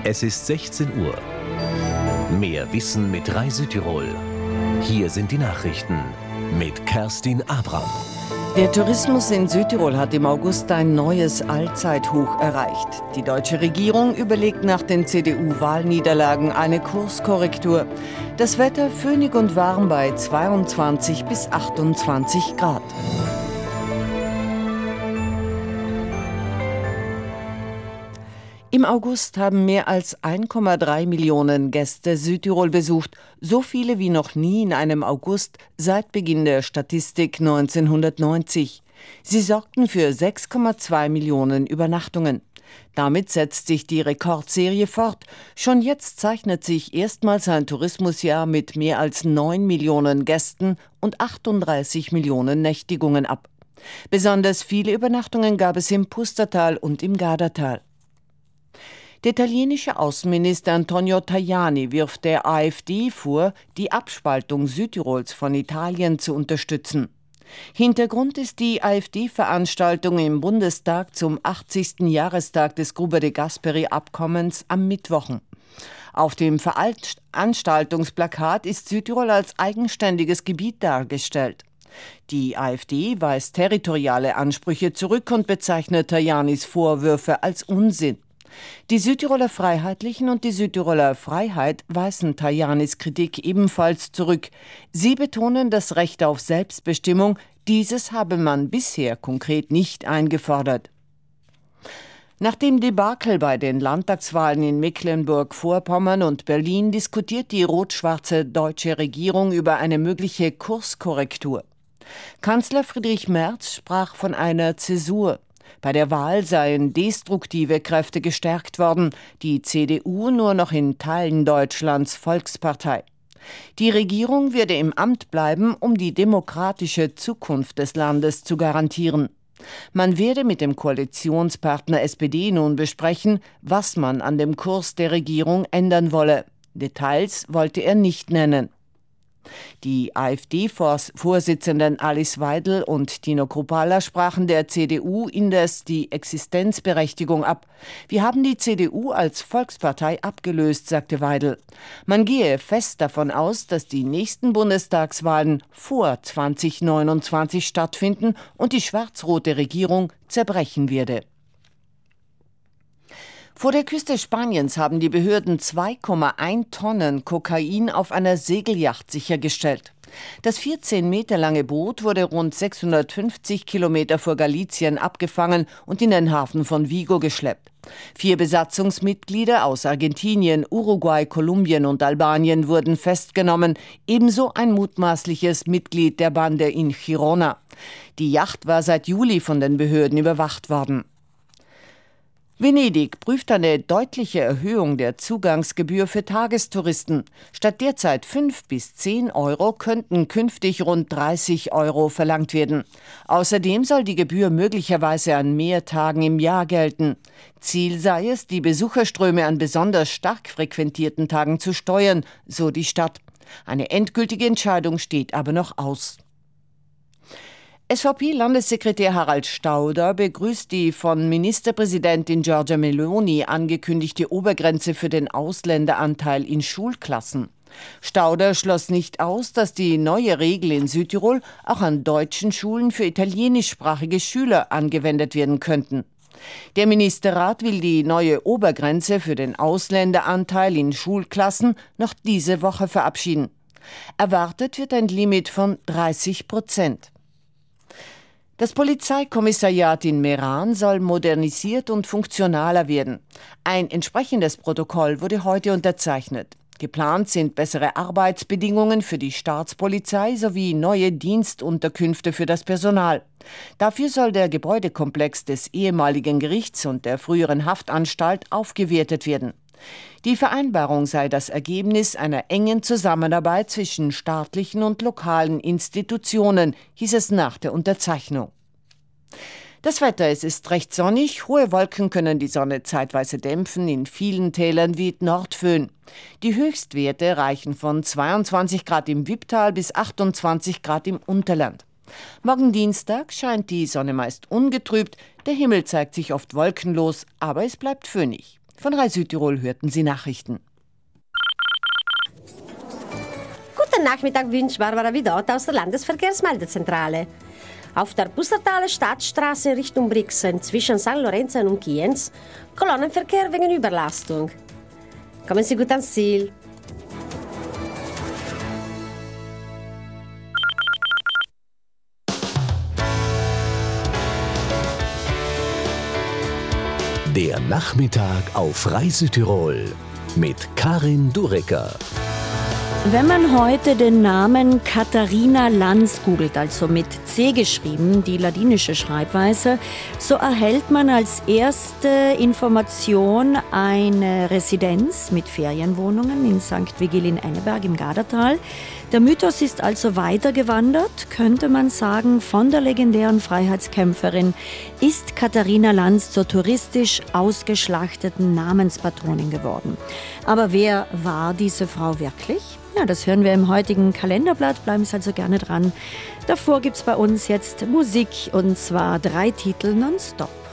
Es ist 16 Uhr. Mehr Wissen mit Rai Südtirol. Hier sind die Nachrichten mit Kerstin Abram. Der Tourismus in Südtirol hat im August ein neues Allzeithoch erreicht. Die deutsche Regierung überlegt nach den CDU-Wahlniederlagen eine Kurskorrektur. Das Wetter föhnig und warm bei 22 bis 28 Grad. Im August haben mehr als 1,3 Millionen Gäste Südtirol besucht, so viele wie noch nie in einem August seit Beginn der Statistik 1990. Sie sorgten für 6,2 Millionen Übernachtungen. Damit setzt sich die Rekordserie fort. Schon jetzt zeichnet sich erstmals ein Tourismusjahr mit mehr als 9 Millionen Gästen und 38 Millionen Nächtigungen ab. Besonders viele Übernachtungen gab es im Pustertal und im Gardatal. Der italienische Außenminister Antonio Tajani wirft der AfD vor, die Abspaltung Südtirols von Italien zu unterstützen. Hintergrund ist die AfD-Veranstaltung im Bundestag zum 80. Jahrestag des Gruber de Gasperi-Abkommens am Mittwoch. Auf dem Veranstaltungsplakat ist Südtirol als eigenständiges Gebiet dargestellt. Die AfD weist territoriale Ansprüche zurück und bezeichnet Tajanis Vorwürfe als Unsinn. Die Südtiroler Freiheitlichen und die Südtiroler Freiheit weisen Tajanis Kritik ebenfalls zurück. Sie betonen das Recht auf Selbstbestimmung. Dieses habe man bisher konkret nicht eingefordert. Nach dem Debakel bei den Landtagswahlen in Mecklenburg-Vorpommern und Berlin diskutiert die rot-schwarze deutsche Regierung über eine mögliche Kurskorrektur. Kanzler Friedrich Merz sprach von einer Zäsur. Bei der Wahl seien destruktive Kräfte gestärkt worden, die CDU nur noch in Teilen Deutschlands Volkspartei. Die Regierung werde im Amt bleiben, um die demokratische Zukunft des Landes zu garantieren. Man werde mit dem Koalitionspartner SPD nun besprechen, was man an dem Kurs der Regierung ändern wolle. Details wollte er nicht nennen. Die AfD-Vorsitzenden Alice Weidel und Tino Kruppalla sprachen der CDU indes die Existenzberechtigung ab. Wir haben die CDU als Volkspartei abgelöst, sagte Weidel. Man gehe fest davon aus, dass die nächsten Bundestagswahlen vor 2029 stattfinden und die schwarz-rote Regierung zerbrechen werde. Vor der Küste Spaniens haben die Behörden 2,1 Tonnen Kokain auf einer Segelyacht sichergestellt. Das 14 Meter lange Boot wurde rund 650 Kilometer vor Galicien abgefangen und in den Hafen von Vigo geschleppt. 4 Besatzungsmitglieder aus Argentinien, Uruguay, Kolumbien und Albanien wurden festgenommen, ebenso ein mutmaßliches Mitglied der Bande in Girona. Die Yacht war seit Juli von den Behörden überwacht worden. Venedig prüft eine deutliche Erhöhung der Zugangsgebühr für Tagestouristen. Statt derzeit 5 bis 10 Euro könnten künftig rund 30 Euro verlangt werden. Außerdem soll die Gebühr möglicherweise an mehr Tagen im Jahr gelten. Ziel sei es, die Besucherströme an besonders stark frequentierten Tagen zu steuern, so die Stadt. Eine endgültige Entscheidung steht aber noch aus. SVP-Landessekretär Harald Stauder begrüßt die von Ministerpräsidentin Giorgia Meloni angekündigte Obergrenze für den Ausländeranteil in Schulklassen. Stauder schloss nicht aus, dass die neue Regel in Südtirol auch an deutschen Schulen für italienischsprachige Schüler angewendet werden könnten. Der Ministerrat will die neue Obergrenze für den Ausländeranteil in Schulklassen noch diese Woche verabschieden. Erwartet wird ein Limit von 30%. Das Polizeikommissariat in Meran soll modernisiert und funktionaler werden. Ein entsprechendes Protokoll wurde heute unterzeichnet. Geplant sind bessere Arbeitsbedingungen für die Staatspolizei sowie neue Dienstunterkünfte für das Personal. Dafür soll der Gebäudekomplex des ehemaligen Gerichts und der früheren Haftanstalt aufgewertet werden. Die Vereinbarung sei das Ergebnis einer engen Zusammenarbeit zwischen staatlichen und lokalen Institutionen, hieß es nach der Unterzeichnung. Das Wetter, es ist recht sonnig, hohe Wolken können die Sonne zeitweise dämpfen, in vielen Tälern weht Nordföhn. Die Höchstwerte reichen von 22 Grad im Wipptal bis 28 Grad im Unterland. Morgen Dienstag scheint die Sonne meist ungetrübt, der Himmel zeigt sich oft wolkenlos, aber es bleibt föhnig. Von Rai Südtirol hörten Sie Nachrichten. Guten Nachmittag wünscht Barbara Vidot aus der Landesverkehrsmeldezentrale. Auf der Pustertaler Stadtstraße Richtung Brixen zwischen St. Lorenzen und Kienz Kolonnenverkehr wegen Überlastung. Kommen Sie gut ans Ziel. Der Nachmittag auf Rai Südtirol mit Karin Durecker. Wenn man heute den Namen Katharina Lanz googelt, also mit C geschrieben, die ladinische Schreibweise, so erhält man als erste Information eine Residenz mit Ferienwohnungen in St. Vigil in Enneberg im Gardatal. Der Mythos ist also weitergewandert, könnte man sagen, von der legendären Freiheitskämpferin ist Katharina Lanz zur touristisch ausgeschlachteten Namenspatronin geworden. Aber wer war diese Frau wirklich? Ja, das hören wir im heutigen Kalenderblatt, bleiben Sie also gerne dran. Davor gibt's bei uns jetzt Musik und zwar 3 Titel nonstop.